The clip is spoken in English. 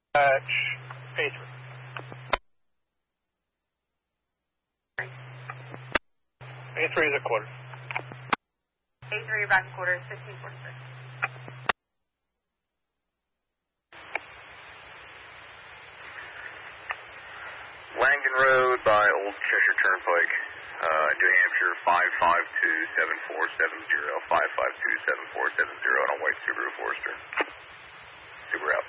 A3. A3 is a quarter. A3, you're back in quarters, 1546. Langdon Road by Old Cheshire Turnpike, New Hampshire 552-7470, 552-7470 on a white Subaru Forester. Super out.